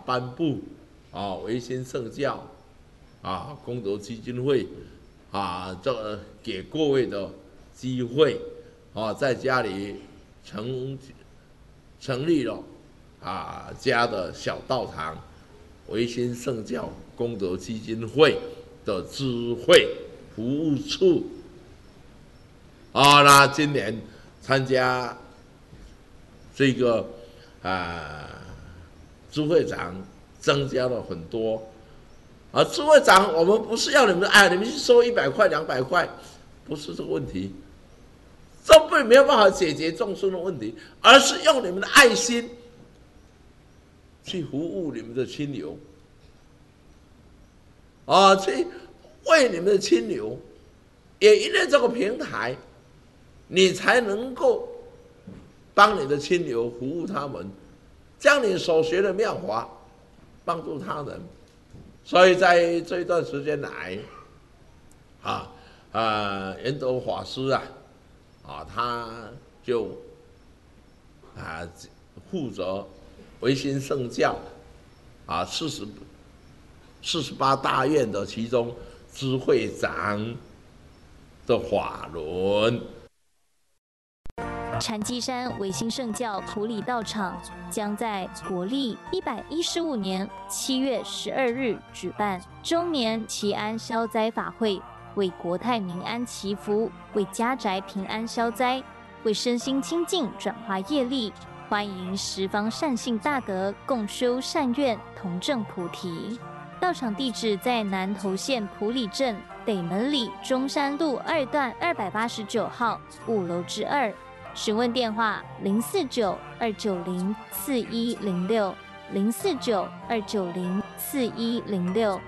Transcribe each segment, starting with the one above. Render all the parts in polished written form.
颁布维新圣教功德基金会这个给各位的机会在家里成立了家的小道场维新圣教功德基金会的知会服务处那今年参加这个知会长增加了很多知会长我们不是要你们你们去收100块200块，不是这个问题，这没有办法解决众生的问题，而是用你们的爱心去服务你们的亲友去为你们的亲友，也因为这个平台你才能够帮你的亲友服务他们，将你所学的妙法帮助他人。所以在这一段时间来圆德法师他就负责维新圣教48大愿的其中知会长的法轮。 禅机山维新圣教埔里道场将在国历115年7月12日举办周年祈安消灾法会，为国泰民安祈福，为家宅平安消灾，为身心清净转化业力，欢迎十方善信大德共修善愿，同证菩提。道场地址在南投县埔里镇北门里中山路2段289号5楼之2。询问电话049-290-4106 049-290-4106。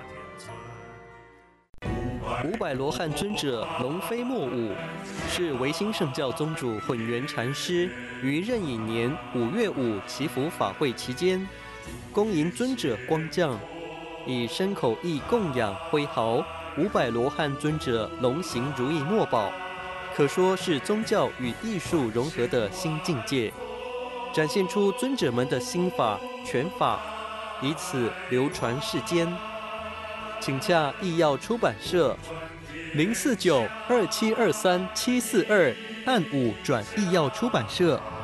五百罗汉尊者龙飞莫舞，是维新圣教宗主混元禅师于壬寅年5月5祈福法会期间，恭迎尊者光降，以身口意供养挥毫500罗汉尊者龙行如意墨宝，可说是宗教与艺术融合的新境界，展现出尊者们的心法拳法，以此流传世间。请洽艺药出版社049-2723-742，按5转艺药出版社。